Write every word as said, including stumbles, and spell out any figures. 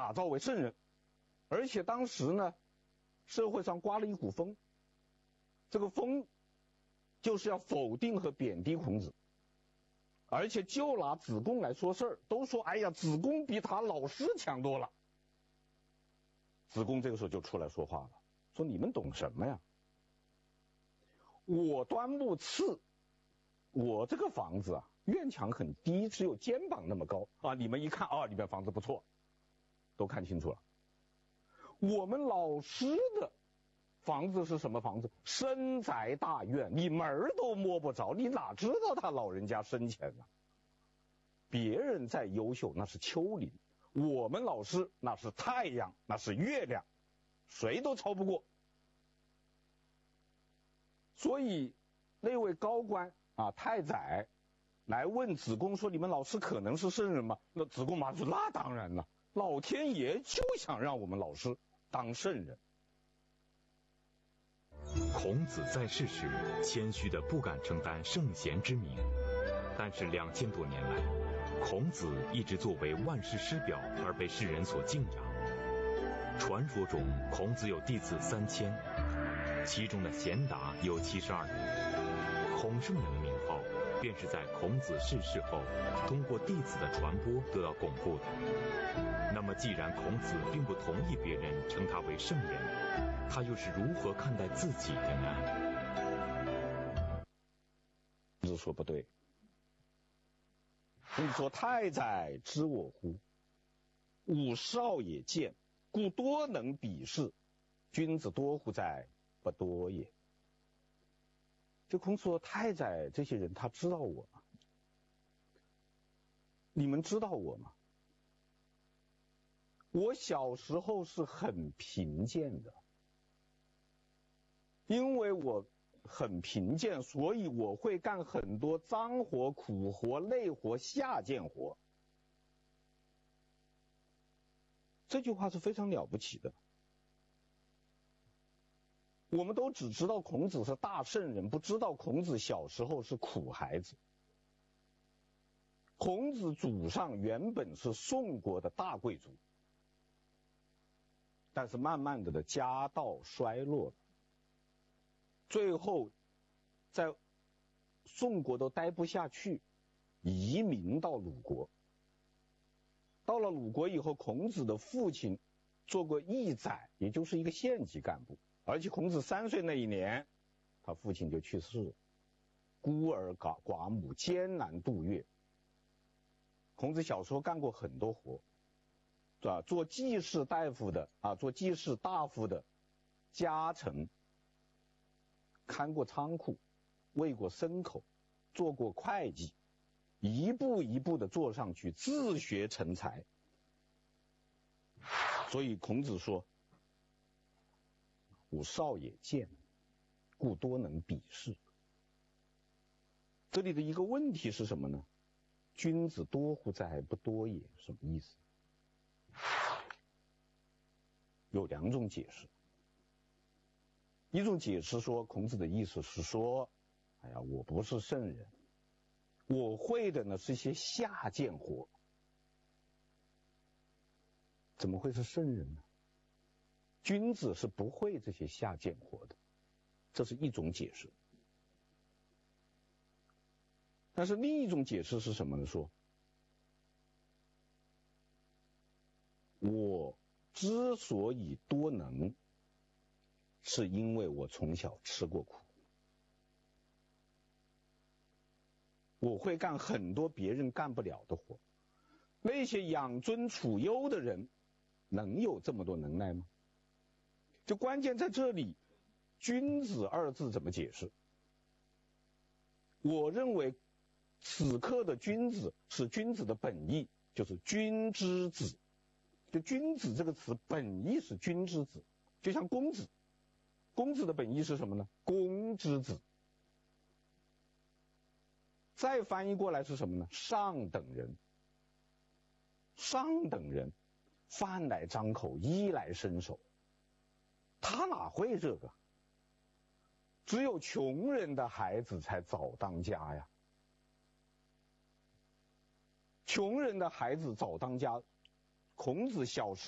打造为圣人。而且当时呢，社会上刮了一股风，这个风就是要否定和贬低孔子，而且就拿子贡来说事儿，都说哎呀，子贡比他老师强多了。子贡这个时候就出来说话了，说你们懂什么呀？我端木赐，我这个房子啊，院墙很低，只有肩膀那么高啊。你们一看啊，里面房子不错，都看清楚了。我们老师的房子是什么房子？深宅大院，你门儿都摸不着，你哪知道他老人家生前呢？别人再优秀那是丘陵，我们老师那是太阳，那是月亮，谁都超不过。所以那位高官啊太宰来问子贡说，你们老师可能是圣人吗？那子贡马上说，那当然了，老天爷就想让我们老师当圣人。 孔子在世时谦虚的不敢承担圣贤之名，但是两千多年来，孔子一直作为万世师表而被世人所敬仰。传说中孔子有弟子三千，其中的贤达有七十二人。孔圣人的名号便是在孔子逝世后通过弟子的传播得到巩固的。那么既然孔子并不同意别人称他为圣人，他又是如何看待自己的呢？ 孔子说不对。你说太宰知我乎？吾少也见，故多能鄙视。君子多乎哉？不多也。这孔子说，太宰这些人他知道我吗？你们知道我吗？我小时候是很贫贱的，因为我很贫贱，所以我会干很多脏活、苦活、累活、下贱活。这句话是非常了不起的。我们都只知道孔子是大圣人，不知道孔子小时候是苦孩子。孔子祖上原本是宋国的大贵族，但是慢慢的的家道衰落了，最后在宋国都待不下去，移民到鲁国。到了鲁国以后，孔子的父亲做过邑宰，也就是一个县级干部，而且孔子三岁那一年他父亲就去世了，孤儿寡寡母，艰难度月。孔子小时候干过很多活，是吧？做记事大夫的啊，做记事大夫的家臣，看过仓库，喂过牲口，做过会计，一步一步的做上去，自学成才。所以孔子说，吾少也见，故多能鄙视。这里的一个问题是什么呢？君子多乎哉？不多也，什么意思？有两种解释。一种解释说，孔子的意思是说，哎呀，我不是圣人，我会的呢是一些下贱活，怎么会是圣人呢？君子是不会这些下贱活的，这是一种解释。但是另一种解释是什么呢？说，我之所以多能，是因为我从小吃过苦，我会干很多别人干不了的活。那些养尊处优的人能有这么多能耐吗？就关键在这里，君子二字怎么解释？我认为此刻的君子是君子的本意，就是君之子。就君子这个词本意是君之子，就像公子，公子的本意是什么呢？公之子。再翻译过来是什么呢？上等人。上等人，饭来张口，衣来伸手，他哪会这个？只有穷人的孩子才早当家呀。穷人的孩子早当家，孔子小时